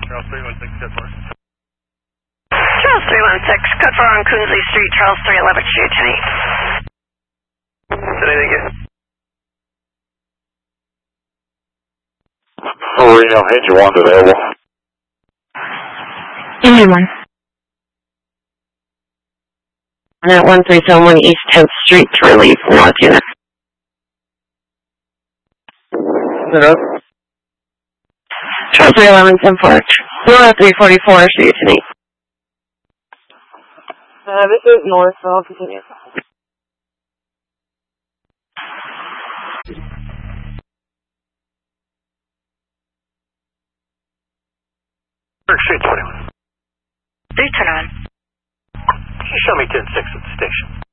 Charles 316, code 4. Charles 316, code 4 on Coonsley Street, Charles 311, shoot to me. Anything yet? Reno, Angel 1 available. Anyone. On at 1371 East 10th Street to relieve North Unit. Charles 311, 10-4. North 344, shoot to me. This is north, so I'll continue. Street 21. 321. Can you show me 10-6 at the station?